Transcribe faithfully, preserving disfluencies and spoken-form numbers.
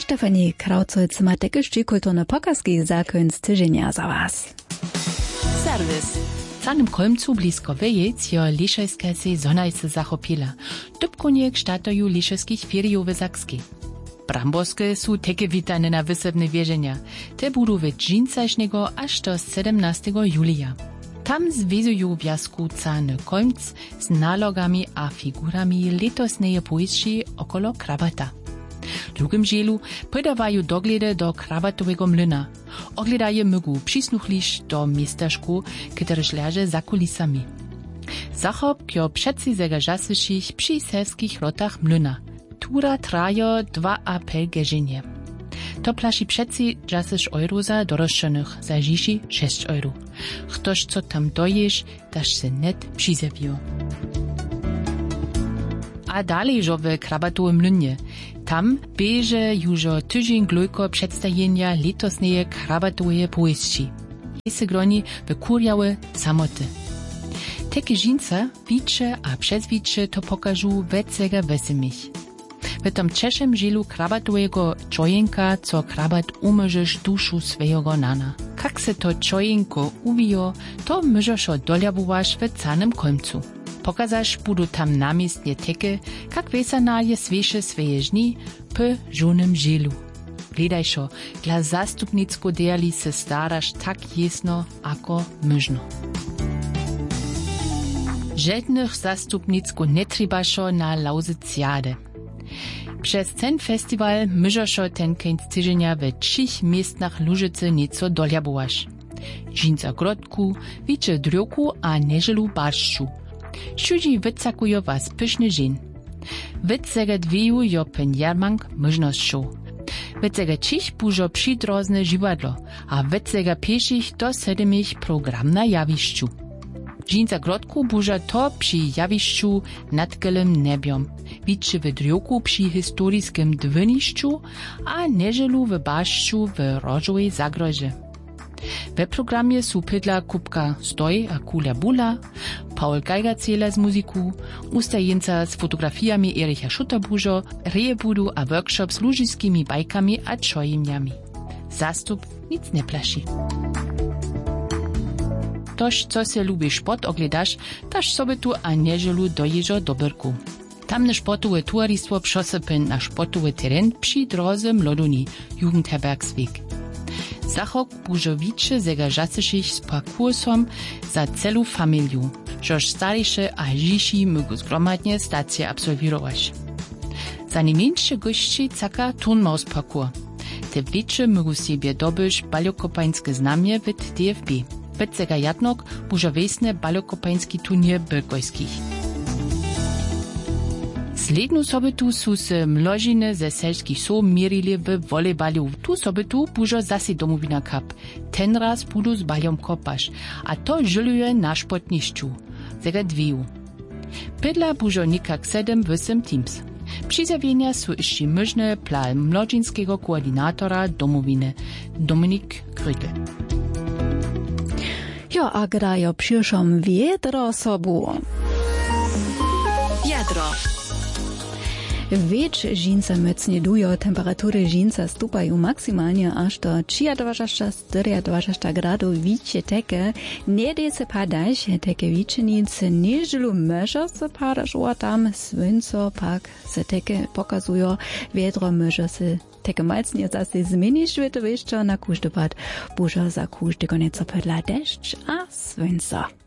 Stefanie Krautzoc ma tekež kulturne pokazki za kunst tydzienia za was. Serwis. W samym końcu blisko Wejec jo liszejska sezona se zachopila. Dubkonie kształtują liszejskich feriów w Zakskiej. Bramborskie są takie witane na wysebne wierzenia. Te budú w dżincaśnego aż do sedemnastego julia. Tam związują wjazku cany końc z nalogami a figurami letosnej powieści okolo krabata. W drugim žielu podawają dogledy do krabatowego mlyna. Ogledaje mygu przysnuchlisz do miasteczku, któreż leży za kulisami. Zachop kjo przeci zegażasyszich przy selskich rotach mlyna. Tura trajo dwa a pel geżenie. To plaši przeci dżasysz euro za doroszczonych, za žiši sześć euro. Ktoś co tam dojesz, dasz se net przyzewił. A dalej jo w krabatowym mlynie. Tam bieže južo tydzień glujko przedstawienia letosneje krabatowe powieści. Jese groni wykurjały samoty. Takie żince, wicze a przezwicze to pokażu wecega wesemich. W tom czeszem žielu krabatowego czojenka, co krabat umożesz duszu swojego nana. Jak se to czojenko uwijo, to możesz doljabowasz w canym końcu. Pokazaš budu tam namistnie teke, kak vesana je sveše sveje žni p žunem žilu. Gledajšo, dla zastupnicko dejali se staraš tak jesno, ako možno. Žednych zastupnicko ne trebašo na Lausitziade. Przez ten festival możesz ten kęć tydzienia we trzech miestnach Lużycy nieco doljabowaš. Žinca grodku, wicze drjoku a neželu baršču. Všudzi wycakują was pyszny żin. Wycega dwieju jo pen jarmank możnością. Wycega cich bużo przydrozne żywadlo, a wycega pieszych do sedemich program na jawiszczu. Żinca grodku buża to przy jawiszczu nad gelem nebiom, wiczy w drjoku przy historyskim dwyniszczu, a neżelu w baszczu w rożowej zagrozie. W programie są pydla Kupka Stoj a Kula Bula, Paul Geigerzähler z muziku, ustajenca z fotografiami Ericha Schutterbužo, rejebudu a workshop z lužiskimi bajkami a čojimjami. Zastup nic ne plaši. Tož, co se lubi šport ogledaš, taž sobie tu a neželu doježo do Brku. Tamne športowe towaristwo přosypen na športowy teren przy drodze Mloduni, Jugendherbergsweg. Zachok bužo wicze zegažasyšich z parkursom za celu familiu, žož starejsze a žiši mogu zgromadnie stacje absolwirować. Za najmniejsze gości caka turnmaus parkour. Te wlicze mogu sobie dobyć baliokopańskie znamie w D F B. Wycega jadnok bužo wesne baliokopański turnier bylkojskich. Slednu sobotu su se mložine ze selskich so mierili w volejbalu. Tu sobotu bužo zasi domowina cup. Ten raz budu z baljom kopaš, a to želuje na športnišću. Zega dviju. Pydla bužo nikak sedem wysem teams. Přizawienia su išći možne pla mložinskiego koordinatora domowiny Dominik Krütel. Jo, a grajo przyszłom wiedro sobu. Jadro. Wiecz żinca mocnie dujo, temperatury żinca stupają maksymalnie aż do dwadzieścia cztery gradów wicie teke, nie de se padać, teke wiczenice nieżelu może se padać, a tam słońco pak se teke pokazują, wiedro może se teke malcnie zase zmienić światowieszczo na każdy pad, bużo za każdy koniec opedla deszcz a słońco.